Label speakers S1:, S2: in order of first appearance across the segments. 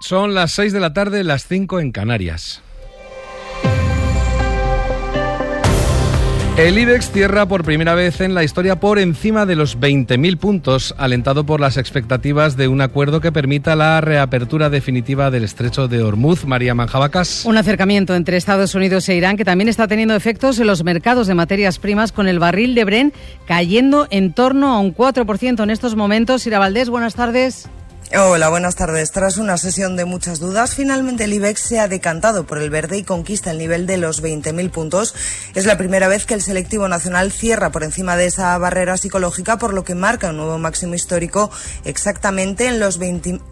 S1: Son las 6 de la tarde, las 5 en Canarias. El IBEX cierra por primera vez en la historia por encima de los 20.000 puntos, alentado por las expectativas de un acuerdo que permita la reapertura definitiva del estrecho de Hormuz. María Manjabacas.
S2: Un acercamiento entre Estados Unidos e Irán que también está teniendo efectos en los mercados de materias primas, con el barril de Brent cayendo en torno a un 4% en estos momentos. Ira Valdés, buenas tardes.
S3: Hola, buenas tardes. Tras una sesión de muchas dudas, finalmente el IBEX se ha decantado por el verde y conquista el nivel de los 20.000 puntos. Es la primera vez que el selectivo nacional cierra por encima de esa barrera psicológica, por lo que marca un nuevo máximo histórico exactamente en los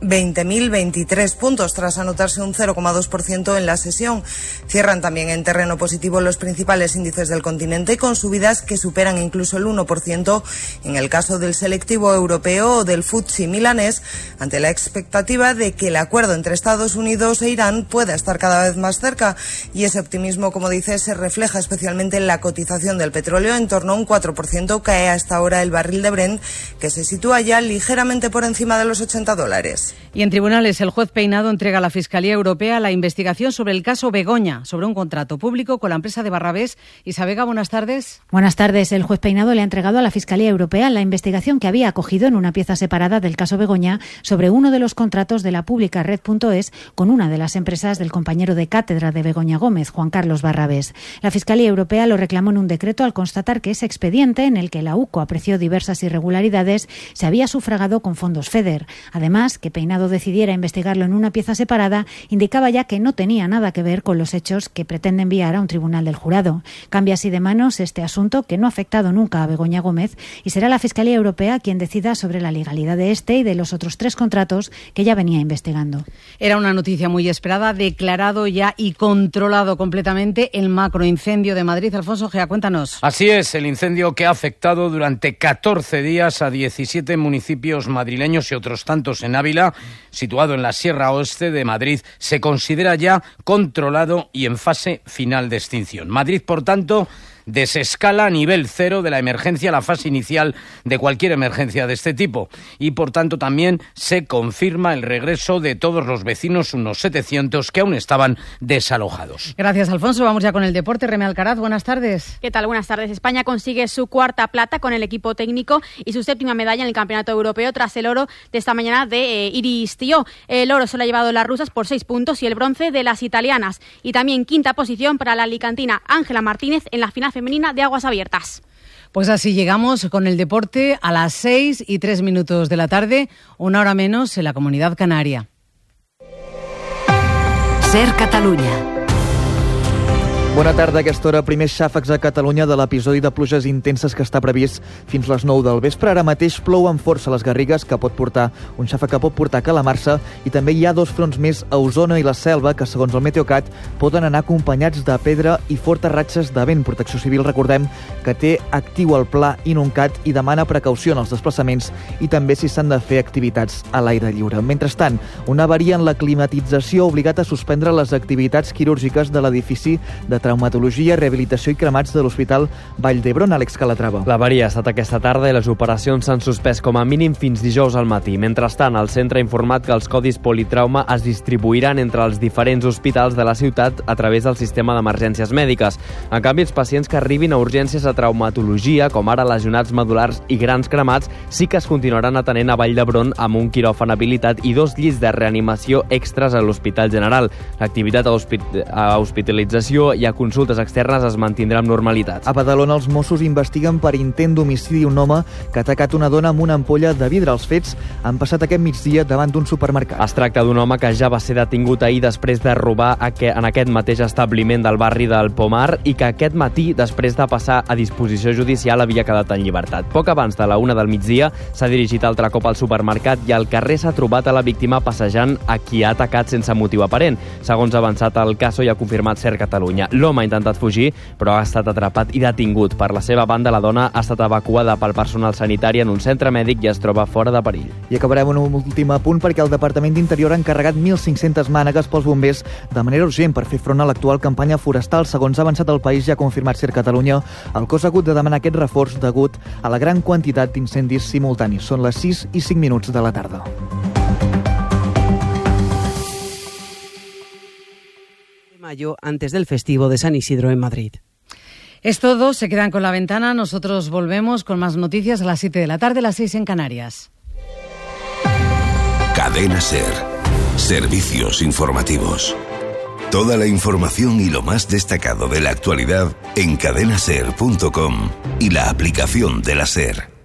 S3: 20.023 puntos, tras anotarse un 0,2% en la sesión. Cierran también en terreno positivo los principales índices del continente, con subidas que superan incluso el 1% en el caso del selectivo europeo o del FTSE milanés, ante la expectativa de que el acuerdo entre Estados Unidos e Irán pueda estar cada vez más cerca. Y ese optimismo, como dice, se refleja especialmente en la cotización del petróleo. En torno a un 4% cae hasta ahora el barril de Brent, que se sitúa ya ligeramente por encima de los $80.
S2: Y en tribunales, el juez Peinado entrega a la Fiscalía Europea la investigación sobre el caso Begoña, sobre un contrato público con la empresa de Barrabés. Isabega, buenas tardes.
S4: Buenas tardes. El juez Peinado le ha entregado a la Fiscalía Europea la investigación que había acogido en una pieza separada del caso Begoña sobre uno de los contratos de la pública Red.es con una de las empresas del compañero de cátedra de Begoña Gómez, Juan Carlos Barrabés. La Fiscalía Europea lo reclamó en un decreto al constatar que ese expediente, en el que la UCO apreció diversas irregularidades, se había sufragado con fondos FEDER. Además, que Peinado decidiera investigarlo en una pieza separada indicaba ya que no tenía nada que ver con los hechos que pretende enviar a un tribunal del jurado. Cambia así de manos este asunto, que no ha afectado nunca a Begoña Gómez, y será la Fiscalía Europea quien decida sobre la legalidad de este y de los otros 3 contratos que ya venía investigando.
S2: Era una noticia muy esperada, declarado ya y controlado completamente el macroincendio de Madrid. Alfonso Gea, cuéntanos.
S5: Así es, el incendio que ha afectado durante 14 días a 17 municipios madrileños y otros tantos en Ávila, situado en la Sierra Oeste de Madrid, se considera ya controlado y en fase final de extinción. Madrid, por tanto, desescala a nivel 0 de la emergencia, la fase inicial de cualquier emergencia de este tipo. Y, por tanto, también se confirma el regreso de todos los vecinos, unos 700, que aún estaban desalojados.
S2: Gracias, Alfonso. Vamos ya con el deporte. Reme Alcaraz, buenas tardes.
S6: ¿Qué tal? Buenas tardes. España consigue su 4ª plata con el equipo técnico y su 7ª medalla en el Campeonato Europeo, tras el oro de esta mañana de Iris Tío. El oro se lo ha llevado las rusas por 6 puntos y el bronce de las italianas. Y también 5ª posición para la alicantina Ángela Martínez en la final femenina de aguas abiertas.
S2: Pues así llegamos con el deporte a las 6:03 de la tarde, 1 hora menos en la Comunidad Canaria.
S7: Ser Catalunya.
S8: Bona tarda. A aquesta hora, primers xàfecs a Catalunya de l'episodi de pluges intenses que està previst fins les 9 del vespre. Ara mateix plou amb força a les Garrigues, que pot portar un xàfec que pot portar a calamarsa, i també hi ha 2 fronts més a Osona i la Selva que, segons el Meteocat, poden anar acompanyats de pedra i fortes ratxes de vent. Protecció Civil, recordem, que té actiu el pla Inuncat i demana precaució en els desplaçaments i també si s'han de fer activitats a l'aire lliure. Mentrestant, una avaria en la climatització ha obligat a suspendre les activitats quirúrgiques de l'edifici de traumatologia, rehabilitació i cremats de l'Hospital Vall d'Hebron. Àlex Calatrava.
S9: L'avaria ha estat aquesta tarda i les operacions s'han suspès com a mínim fins dijous al matí. Mentrestant, el centre ha informat que els codis politrauma es distribuiran entre els diferents hospitals de la ciutat a través del sistema d'emergències mèdiques. En canvi, els pacients que arribin a urgències a traumatologia, com ara lesionats medulars i grans cremats, sí que es continuaran atenent a Vall d'Hebron amb un quiròfan habilitat i 2 llits de reanimació extras a l'Hospital General. L'activitat a hospitalització i a consultes externes es mantindrà amb normalitat.
S8: A Badalona, els Mossos investiguen per intent d'homicidi un home que ha atacat una dona amb una ampolla de vidre. Els fets han passat aquest migdia davant d'un supermercat.
S9: Es tracta d'un home que ja va ser detingut ahir després de robar en aquest mateix establiment del barri del Pomar i que aquest matí, després de passar a disposició judicial, havia quedat en llibertat. Poc abans de la 1 del migdia s'ha dirigit altre cop al supermercat i al carrer s'ha trobat a la víctima passejant a qui ha atacat sense motiu aparent. Segons ha avançat el caso i ha confirmat Ser Catalunya. L'home ha intentat fugir, però ha estat atrapat i detingut. Per la seva banda, la dona ha estat evacuada pel personal sanitari en un centre mèdic i es troba fora de perill.
S8: I acabarem amb un últim apunt perquè el Departament d'Interior ha encarregat 1.500 mànegues pels bombers de manera urgent per fer front a l'actual campanya forestal. Segons ha avançat el país i ha confirmat Ser Catalunya, el cos ha hagut de demanar aquest reforç degut a la gran quantitat d'incendis simultanis. Són les 6:05 de la tarda.
S7: mayo, antes del festivo de San Isidro en Madrid.
S2: Es todo, se quedan con La Ventana. Nosotros volvemos con más noticias a las 7 de la tarde, las 6 en Canarias.
S10: Cadena SER. Servicios informativos. Toda la información y lo más destacado de la actualidad en cadenaser.com y la aplicación de la SER.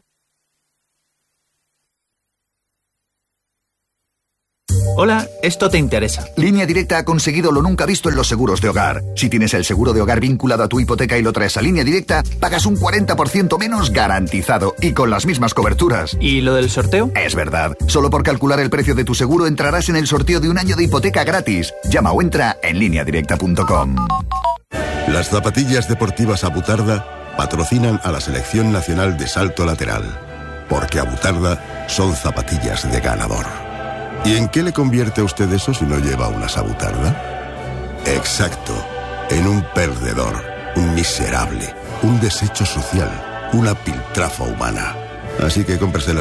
S11: Hola, esto te interesa.
S12: Línea Directa ha conseguido lo nunca visto en los seguros de hogar. Si tienes el seguro de hogar vinculado a tu hipoteca y lo traes a Línea Directa, pagas un 40% menos garantizado y con las mismas coberturas.
S11: ¿Y lo del sorteo?
S12: Es verdad. Solo por calcular el precio de tu seguro entrarás en el sorteo de un año de hipoteca gratis. Llama o entra en lineadirecta.com.
S13: Las zapatillas deportivas Abutarda patrocinan a la Selección Nacional de Salto Lateral. Porque Abutarda son zapatillas de ganador. ¿Y en qué le convierte a usted eso si no lleva una Abutarda? Exacto, en un perdedor, un miserable, un desecho social, una piltrafa humana. Así que cómprese la